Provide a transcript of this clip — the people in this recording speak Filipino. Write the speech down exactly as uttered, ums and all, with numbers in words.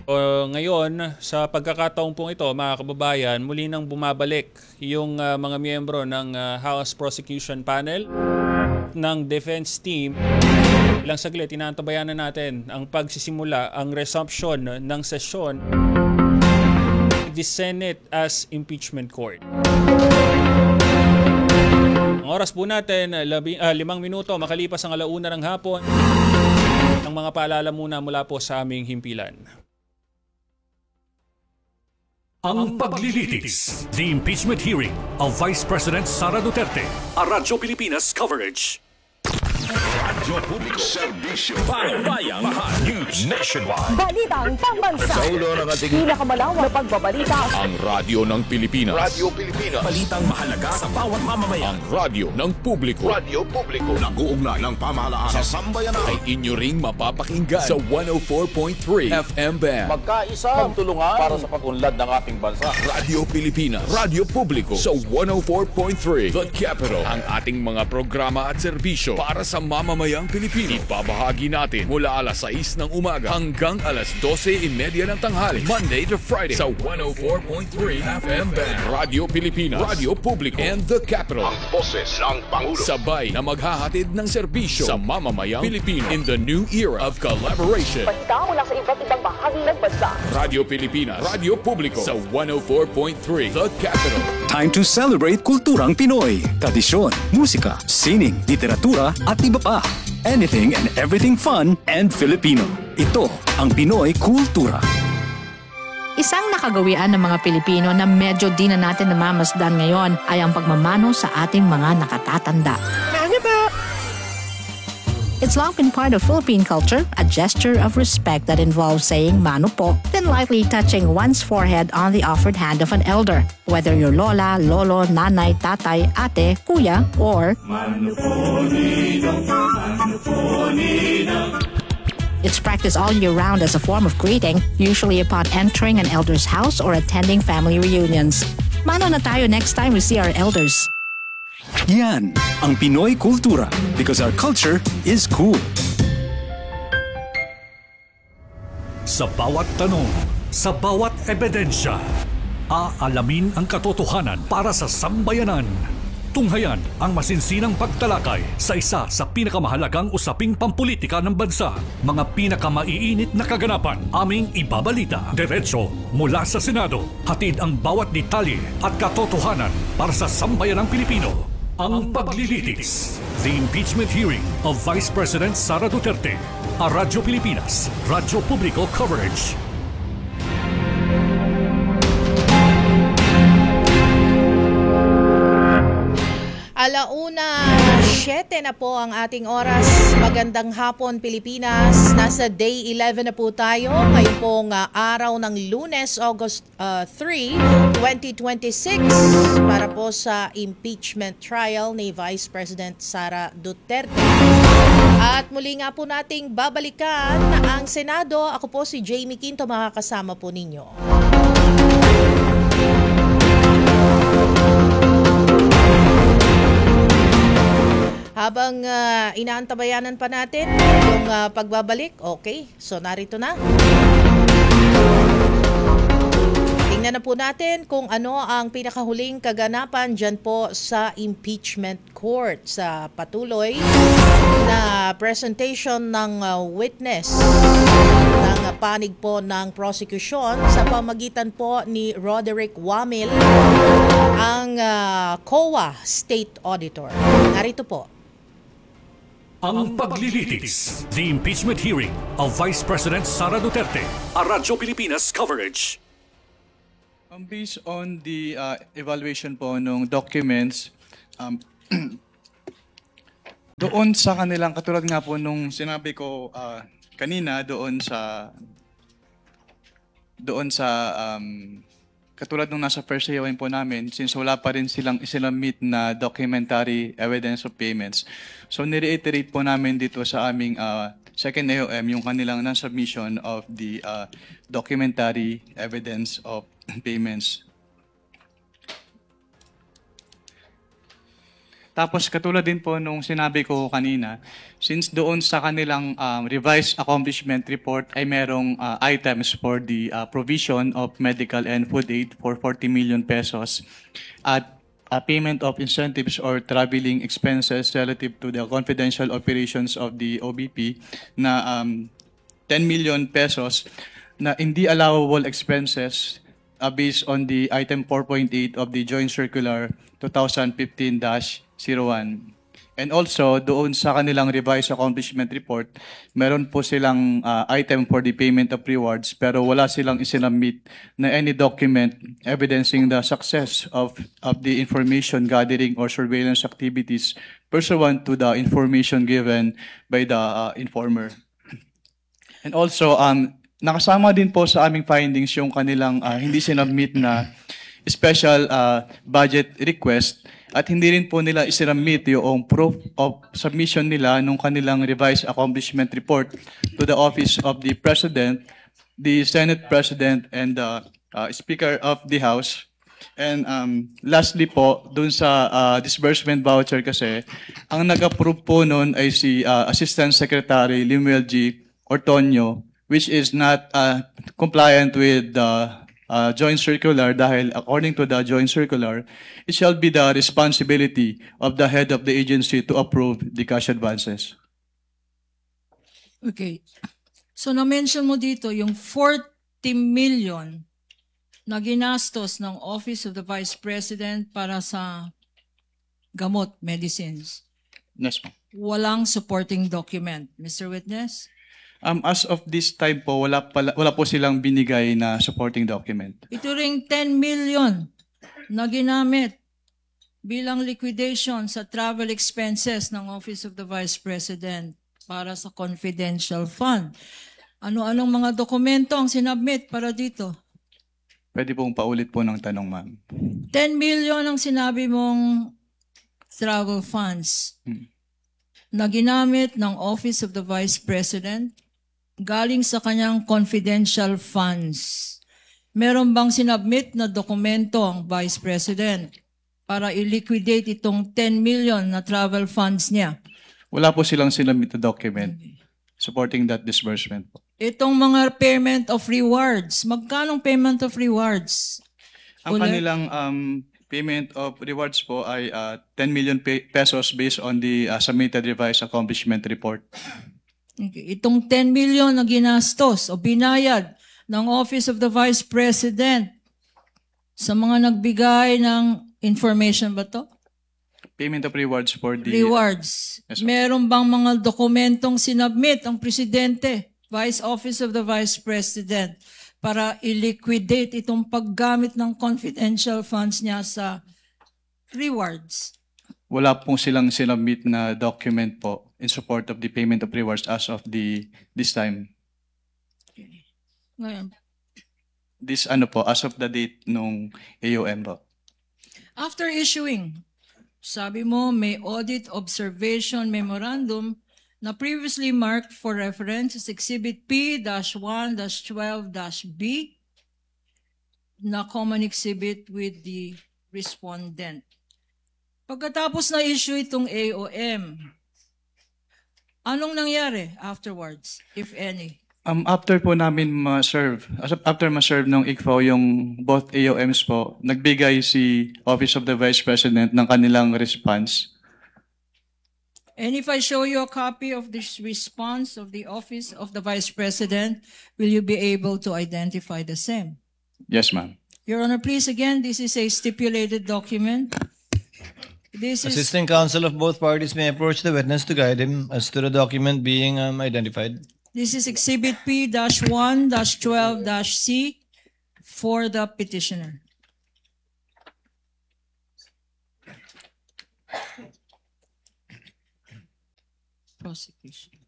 O, ngayon, sa pagkakataong pong ito, mga kababayan, muli nang bumabalik yung uh, mga miyembro ng uh, House Prosecution Panel ng Defense Team. Ilang saglit, inaantabayan na natin ang pagsisimula, ang resumption ng sesyon the Senate as Impeachment Court. Ang oras po natin, labi, uh, limang minuto, makalipas ang alauna ng hapon. Ang mga paalala muna mula po sa aming himpilan. Ang paglilitis, the impeachment hearing of Vice President Sara Duterte, a Radyo Pilipinas coverage. Radyo Publiko, Serbisyo, Pangbayang Mahal, News Nationwide. Balitang pambansa. Sa ulo ng ating Pinakamalawak na pagbabalita. ang radyo ng Pilipinas. Radyo Pilipinas. Balitang mahalaga sa bawat mamamayan. Ang radyo ng publiko. Radyo Publiko. Nag-uugnay ng pamahalaan sa sambayanan. Ay inyo ring mapapakinggan sa one oh four point three F M band. Magkaisa, magtulungan para sa pag-unlad ng ating bansa. Radyo Pilipinas. Radyo Publiko sa one oh four point three The Capital. Ang ating mga programa at serbisyo para sa mamamayang Pilipino. Ibabahagi natin mula alas sais ng umaga hanggang alas dose trenta ng tanghali. Monday to Friday sa one oh four point three F M band. Radyo Pilipinas. Radyo Publiko. And The Capital. Ang boses ng Pangulo. Sabay na maghahatid ng serbisyo sa mamamayang Pilipino in the new era of collaboration. Balita mula sa iba't ibang bahagi ng bansa. Radyo Pilipinas. Radyo Publiko sa one oh four point three The Capital. Time to celebrate kulturang Pinoy. Tradisyon, musika, sining, literatura at iba pa. Anything and everything fun and Filipino. Ito ang Pinoy Kultura. Isang nakagawian ng mga Pilipino na medyo di na natin namamasdan ngayon ay ang pagmamano sa ating mga nakatatanda. It's long been part of Philippine culture, a gesture of respect that involves saying mano po, then lightly touching one's forehead on the offered hand of an elder, whether your lola, lolo, nanay, tatay, ate, kuya, or mano po ninong, mano po ninong. It's practiced all year round as a form of greeting, usually upon entering an elder's house or attending family reunions. Mano na tayo next time we see our elders. Yan ang Pinoy Kultura because our culture is cool. Sa bawat tanong, sa bawat ebidensya, aalamin ang katotohanan para sa sambayanan. Tunghayan ang masinsinang pagtalakay sa isa sa pinakamahalagang usaping pampulitika ng bansa. Mga pinakamaiinit na kaganapan aming ibabalita. Diretso mula sa Senado. Hatid ang bawat detalye at katotohanan para sa sambayanang Pilipino. Ang paglilitis, the impeachment hearing of Vice President Sara Duterte, a Radyo Pilipinas, Radyo Publiko coverage. Alauna, siyete na po ang ating oras. Magandang hapon, Pilipinas. Nasa day eleven na po tayo. Ngayon pong uh, araw ng Lunes, August uh, three, twenty twenty-six para po sa impeachment trial ni Vice President Sara Duterte. At muli nga po nating babalikan ang Senado. Ako po si Jamie Quinto, makakasama po ninyo. Habang uh, inaantabayanan pa natin yung uh, pagbabalik, okay, so narito na. Tingnan na po natin kung ano ang pinakahuling kaganapan dyan po sa impeachment court sa patuloy na presentation ng uh, witness ng uh, panig po ng prosecution sa pamagitan po ni Roderick Wamil, ang uh, C O A State Auditor. Narito po. Ang paglilitis, the impeachment hearing of Vice President Sara Duterte, a Radyo Pilipinas coverage. Um, based on the uh, evaluation po ng documents, um, doon sa kanilang, katulad nga po nung sinabi ko uh, kanina, doon sa, doon sa, um, katulad nung nasa first hearing po namin, since wala pa rin silang isinamit na documentary evidence of payments. So nireiterate po namin dito sa aming uh, second A O M yung kanilang non-submission of the uh, documentary evidence of payments. Tapos katulad din po nung sinabi ko kanina, since doon sa kanilang um, revised accomplishment report ay merong uh, items for the uh, provision of medical and food aid for forty million pesos at a payment of incentives or traveling expenses relative to the confidential operations of the O B P na um, ten million pesos na hindi allowable expenses uh, based on the item four point eight of the Joint Circular twenty fifteen dash zero one. And also, doon sa kanilang revised accomplishment report, meron po silang uh, item for the payment of rewards pero wala silang isinamit na any document evidencing the success of, of the information gathering or surveillance activities pursuant to the information given by the uh, informer. And also, um, nakasama din po sa aming findings yung kanilang uh, hindi sinabmit na special uh, budget request at hindi rin po nila isinabmit yung proof of submission nila nung kanilang revised accomplishment report to the Office of the President, the Senate President, and the uh, Speaker of the House. And um, lastly po, dun sa uh, disbursement voucher kasi, ang nag-approve po nun ay si uh, Assistant Secretary Limuel G. Ortonio, which is not uh, compliant with the uh, joint circular dahil according to the joint circular, it shall be the responsibility of the head of the agency to approve the cash advances. Okay. So na-mention mo dito yung forty million na ginastos ng Office of the Vice President para sa gamot, medicines. Yes, ma'am. Walang supporting document. Mister Witness? Um, as of this time po, wala, pala, wala po silang binigay na supporting document. Ito ring ten million na ginamit bilang liquidation sa travel expenses ng Office of the Vice President para sa confidential fund. Ano-anong mga dokumento ang sinabmit para dito? Pwede pong paulit po ng tanong, ma'am. ten million ang sinabi mong travel funds Hmm. na ginamit ng Office of the Vice President galing sa kanyang confidential funds. Meron bang sinabmit na dokumento ang Vice President para i-liquidate itong ten million na travel funds niya? Wala po silang sinabmit na document supporting that disbursement po. Itong mga payment of rewards, magkanong payment of rewards? Ang Ulit? kanilang um, payment of rewards po ay uh, ten million pe- pesos based on the uh, submitted revised accomplishment report. Okay. Itong ten million na ginastos o binayad ng Office of the Vice President sa mga nagbigay ng information ba to? Payment of rewards for the... Rewards. Yes, ma'am. Meron bang mga dokumentong sinabmit ang Presidente, Vice Office of the Vice President, para i-liquidate itong paggamit ng confidential funds niya sa rewards? Wala pong silang sinabmit na document po in support of the payment of rewards as of the this time. Ngayon, This ano po, as of the date nung A O M po. after issuing, sabi mo may audit observation memorandum na previously marked for reference as Exhibit P one twelve B na common exhibit with the respondent. Pagkatapos na issue itong A O M, anong nangyari afterwards, if any? Um, after po namin ma-serve, as- after ma-serve ng I C F O yung both A O Ms po, nagbigay si Office of the Vice President ng kanilang response. And if I show you a copy of this response of the Office of the Vice President, will you be able to identify the same? Yes, ma'am. Your Honor, please again, this is a stipulated document. This is, Assistant counsel of both parties may approach the witness to guide him as to the document being um, identified. this is Exhibit P one twelve C for the petitioner. Prosecution.